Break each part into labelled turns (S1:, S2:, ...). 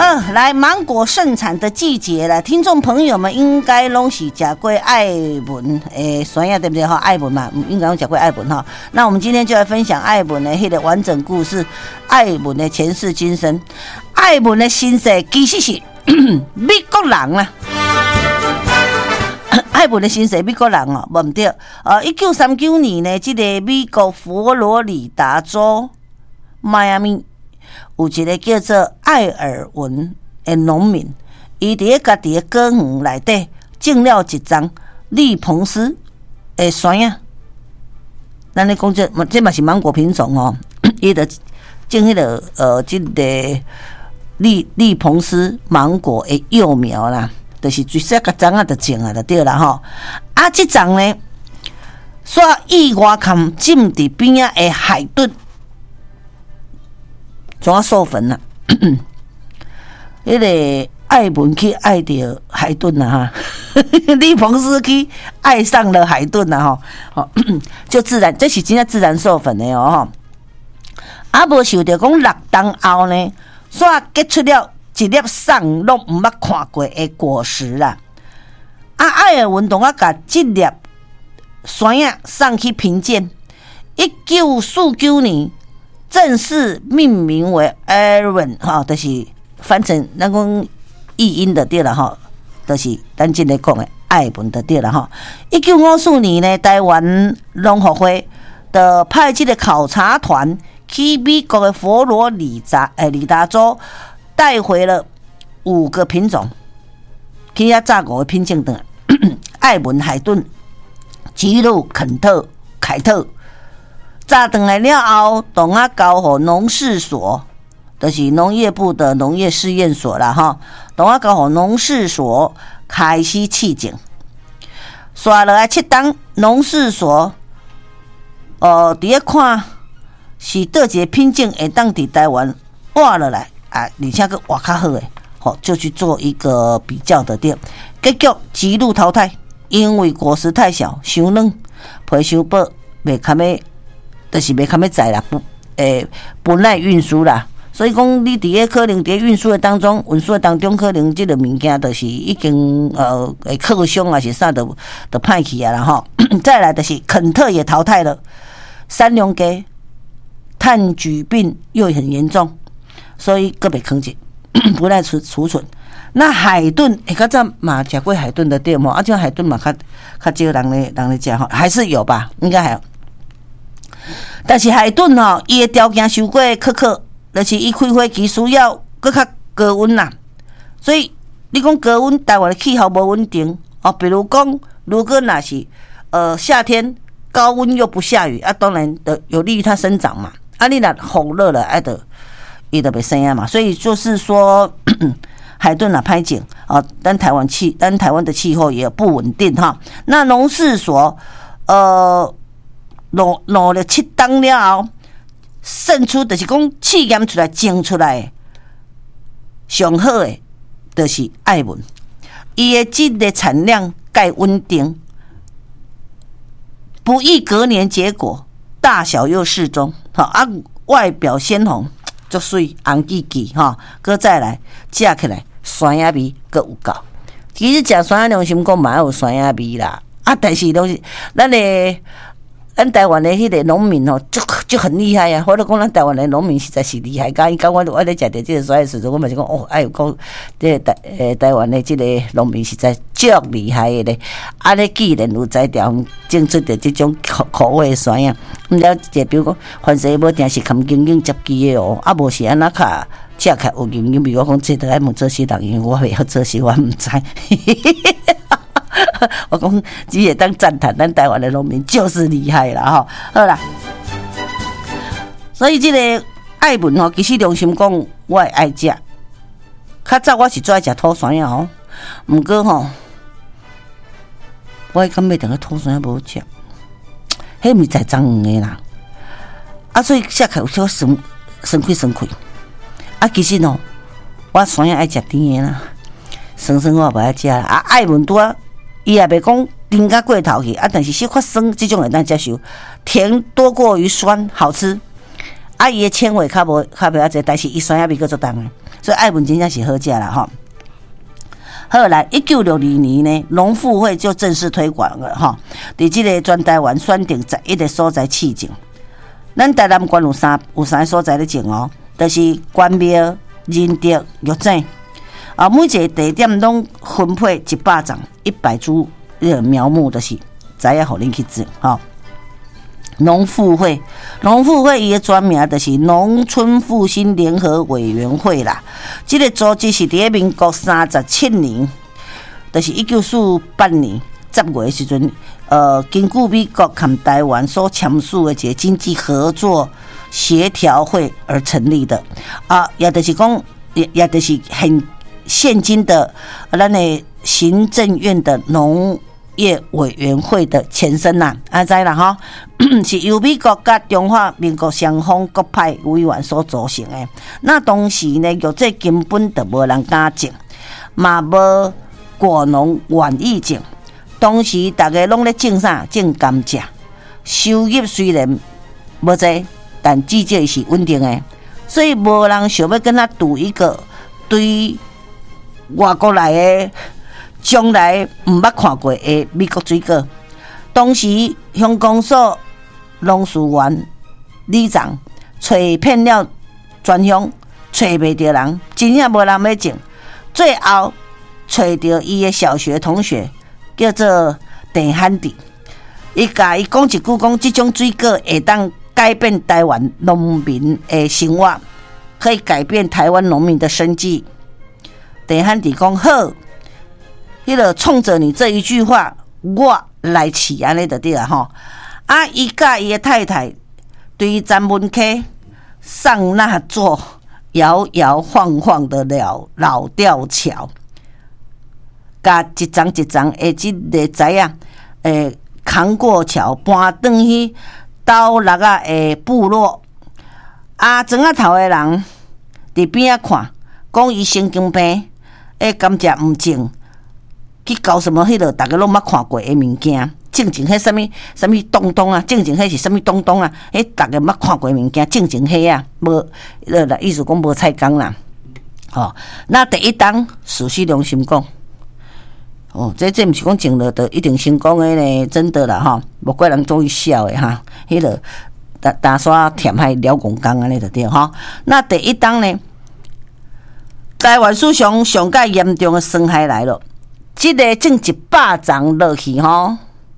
S1: 来芒果盛产的季节了，听众朋友们应该拢是吃过爱文酸呀，对不对哈？爱文嘛，应该拢吃过爱文哈。那我们今天就来分享爱文的迄个完整故事，爱文的前世今生，爱文的身世其实是美国人啦。爱文的身世美国人哦，无唔对。1939年呢，这个美国佛罗里达州迈阿密。有一个叫做艾尔文的农民，伊伫家己的果园内底种了一丛利蓬斯的酸啊。咱咧讲这嘛是芒果品种哦，伊就种迄个这个利蓬斯芒果的幼苗啦，就是最小个丛啊，就种啊，就对啦吼。啊，这丛呢，煞意外看浸伫边啊的海豚。怎啊授粉啦？迄个爱文去爱着海豚啦哈，利蓬斯去爱上了海豚啦哈，就自然，这是真正自然授粉的哦哈。无想到讲6冬后呢，煞结出了一粒送拢毋捌看过的果实啦。艾尔文同甲这粒酸啊送去评鉴，1949年。正式命名为 Aaron 哈，就是翻成咱讲译音的对了哈，就是咱今日讲的爱文的对了哈。1954年呢，台湾农学会的派这个考察团去美国的佛罗里达州，带回了5个品种，去遐炸5个品种的爱文、海顿、吉鲁、肯特、凯特。炸回来了后，同啊交予农事所，就是农业部的农业试验所啦哈。同啊交予农事所开始试种，刷落来7冬，农事所伫咧看是倒一个品种会当伫台湾活落来啊，而且佫活较好诶，就去做一个比较的对。结局吉路淘汰，因为果实太小、伤软、皮伤薄，袂堪要。就是袂堪要载啦，不耐运输啦，所以讲你伫个可能伫运输的当中，可能即个物件就是已经会克伤啊，是啥的歹去啊啦吼。再来就是肯特也淘汰了，三龙鸡炭疽病又很严重，所以个袂囥起，不耐储存。那海豚，较早嘛食过海豚的对吗？这海豚嘛较少人咧食吼，还是有吧？应该还有。但是海豚吼，伊的条件伤过苛刻，就是伊开花期需要搁较高温啦。所以你讲高温，台湾的气候无稳定哦。比如讲，如果那是夏天高温又不下雨啊，当然的有利于它生长嘛。啊，你若风热了，伊就袂生啊嘛。所以就是说，海豚啊歹种啊，咱台湾的气候也不稳定哈。那农事所弄了7冬了后，胜出就是讲试验出来、种出来的上好的，就是爱文。伊的这个产量介稳定，不易隔年结果，大小又适中，外表鲜红，足水红记记哈，搁再来食起来酸呀味搁有够。其实食酸呀良心讲嘛有酸呀味啦，但是拢是咱台湾的迄个农民哦，就很厉害啊！或者讲咱台湾的农民实在是厉害，刚我咧食着这个酸的时阵，我嘛是讲哦，哎呦讲这台湾的这个农民实在足厉害的咧。咧既然有才调种出的这种口味的酸啊，了解比如讲，凡是无定是含经营接机的哦，无是安那卡食起有经营，比如讲这都爱问做事人，因为我袂晓做事，我唔知。我讲只会当赞叹，咱台湾的农民就是厉害啦吼。好啦，所以这个爱文吼，其实良心讲，我会爱食。较早我是最爱食土酸呀吼，毋过吼，我感觉等个土酸无好食，迄毋是在脏黄的啦。所以食起有少酸开。其实吼，我酸呀爱食甜的啦，酸我也无爱食啦。爱文拄啊。伊也袂讲甜甲过头去，但是小可酸这种会当接受，甜多过于酸，好吃。伊的纤维较袂遐济，但是伊酸也味够足重的。 所以爱文真正是好食啦哈。后来1962年呢，农妇会就正式推广了哈，伫这个全台湾选定11个所在试种。咱台南县有三个所在咧种哦，就是关庙、仁德、玉井。每一个地点拢分配100丛100株苗木，就是知影互恁去种哈。农妇会伊的全名就是农村复兴联合委员会啦。这个组织是伫民国37年，就是1948年10月的时阵，根据美国和台湾所签署的一个经济合作协调会而成立的也就是讲，也就是现今的咱的行政院的农业委员会的前身啦，知啦哈，是由美国甲中华民国双方各派委员所组成的。那当时呢，玉这根本就无人敢种，嘛无果农愿意种。当时大家拢咧种啥？种甘蔗，收入虽然无济，但至少是稳定的，所以无人想要跟他赌一个对外国来的。将来毋捌看过的美国水果，当时乡公所农事员里长找遍了全乡，找袂到人，真正无人要种。最后找到伊的小学同学，叫做郑汉迪，伊甲伊讲一句，讲这种水果会当改变台湾农民的生活，可以改变台湾农民的生计。郑汉迪讲好。迄个冲着你这一句话，我来起安尼就对了吼。伊甲伊的太太对詹文溪上那座摇摇晃晃的老吊桥，甲一丛一丛的这个材扛过桥，搬转去斗六的部落。庄仔头的人伫边仔看，讲伊神经病，甘蔗毋种。去搞什么？迄个大家拢捌看过的物件，正经迄什么东东啊，正经迄是什么东东啊？大家捌看过的物件，正经迄啊，无意思讲无菜工啦。那第一档，事实良心讲，这毋是讲种了就一定成功的呢，真的啦哈，无怪人做伊笑的哈。迄个打刷填海了公工安尼就对哈。那第一档呢，台湾史上上介严重的损害来了。这个种100丛落去吼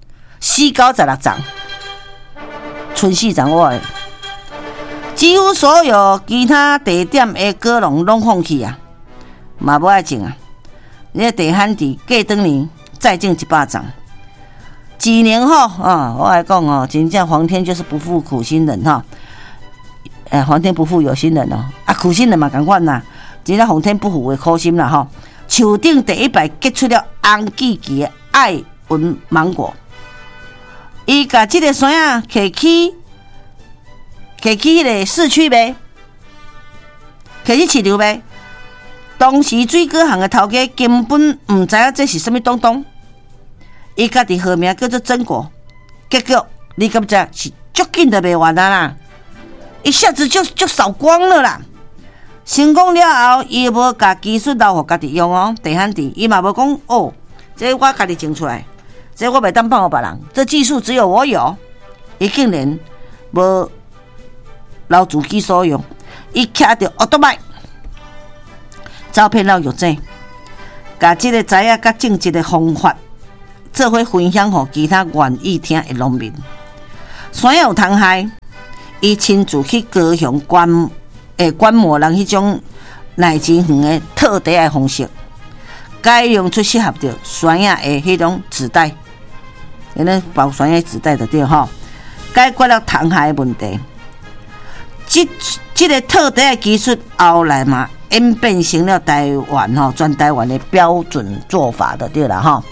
S1: ，496丛，剩4丛我的。几乎所有其他地点的果农拢放弃啊，嘛无爱种啊。那地汉地过当年再种100丛，几年后我来讲真正皇天就是不负苦心人哈。皇天不负有心人苦心人嘛同款啦，真正皇天不负的苦心啦哈。树顶第一排结出了红记记的爱文芒果，伊甲这个山啊摕去迄个市区卖，摕去市场卖。当时水果行的头家根本毋知影这是什么东东，伊家己号名叫做真果，结果你敢知是足紧就卖完啦，一下子就扫光了啦。成功了后，伊无甲技术留互家己用地汉地，伊嘛无讲这我家己种出来，这我袂当放互别人，这技术只有我有。伊竟然无留自己所用，伊徛着奥特曼，走遍了玉井，甲这个知影甲种植的方法，做伙分享互其他愿意听的农民。山有虫害，伊亲自去高雄观摩人迄种耐钱远的套地的方式，改用出适合着山野的迄种纸袋，因为包山野纸袋就对吼，解决了虫害的问题。这个套地的技术后来嘛演变成了台湾全台湾的标准做法就对啦吼。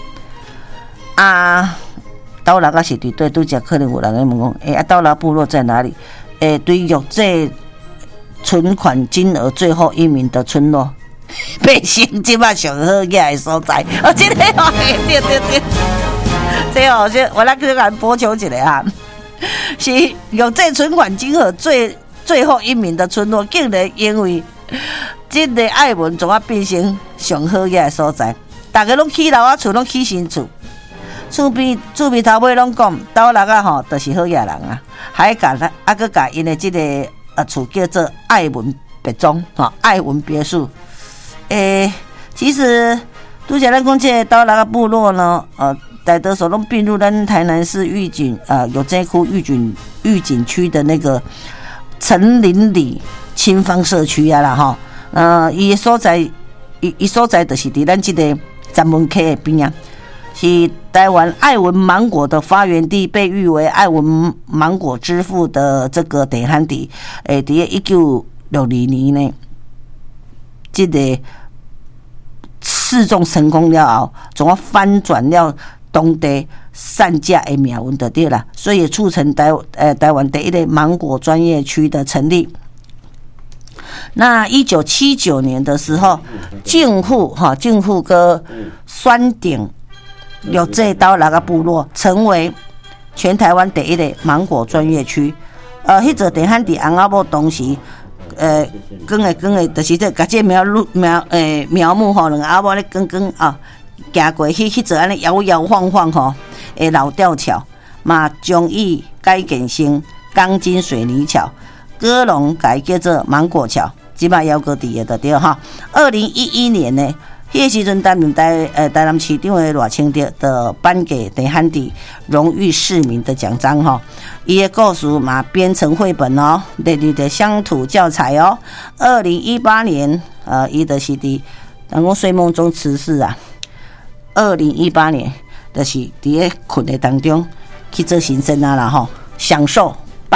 S1: 斗六是伫对，拄则可能有人问讲，斗六部落在哪里？对玉井存款金额最后一名的村落，百姓即摆上好野的所在。这个对，这我来给咱补充一下是玉井存款金额最后一名的村落，竟然因为这个爱文怎啊变成上好嘅所在？大家拢起楼啊厝，拢起新厝，厝边头尾拢讲斗六啊吼，就是好野人啊，还甲佮甲因的这个厝叫做爱文别庄吼，爱文别墅。其实拄则咱讲这个斗六啊部落呢，大多数拢并入咱台南市玉井有这区玉井区的那个陈林里清芳社区啊啦吼，伊所在就是伫咱这个展门溪的边啊，是台湾爱文芒果的发源地，被誉为爱文芒果之父的这个地汉地。伫1962年呢，这个世宗成功了后，总要翻转了当地善价的命运就对了，所以也促成台湾第一个芒果专业区的成立。那1979年的时候，政府跟选定有这斗六个部落成为全台湾第一个芒果专业区。迄座地汉伫翁仔某当时，耕的，就是这甲这苗木吼，两个阿某咧耕啊，行过去迄座安尼摇摇晃晃吼的老吊桥，嘛将伊改建成钢筋水泥桥，各龙改叫做芒果桥。即摆犹搁伫个就对哈。2011年呢，迄个时阵担任台南市长的赖清德的颁给地汉地荣誉市民的奖章哈。伊的故事嘛编成绘本哦，列入的乡土教材哦。2018年伊就是伫人讲睡梦中辞世啊。2018年就是伫个困的当中去做新生啊啦吼，享受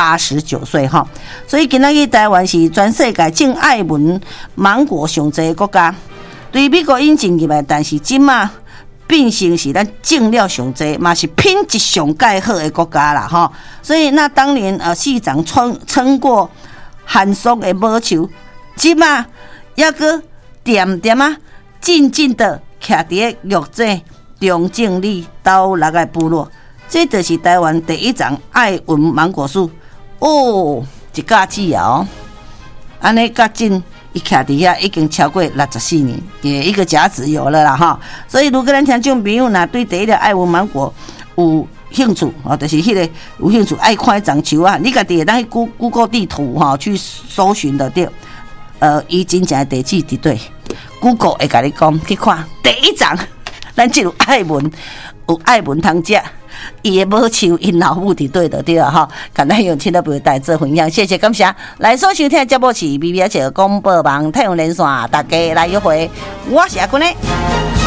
S1: 89岁哈，所以今仔日台湾是全世界种爱文芒果上济的国家，对美国引进入来，但是即马变成是咱种了上济，嘛是品质上介好的国家啦哈。所以那当年市长撑过寒霜的毛球，即马抑个点点啊，静静的徛伫个玉井中正里斗六个部落，这就是台湾第一丛爱文芒果树。一架子哦，安尼较近，伊徛伫遐已经超过64年，也一个甲子有了啦哈。所以如果咱听众朋友若对第一个爱文芒果有兴趣就是迄个有兴趣爱看丛树啊，你家己会当去 Google 地图去搜寻的对。伊真正的地址伫对 ，Google 会甲你讲去看第一丛，咱就有爱文通食。伊的母亲因老母伫对的对啊哈，感谢用听到朋友带做分享，谢谢感谢。来所收听的节目是 BBS 广播网太阳连线，大家来约会，我是阿君的。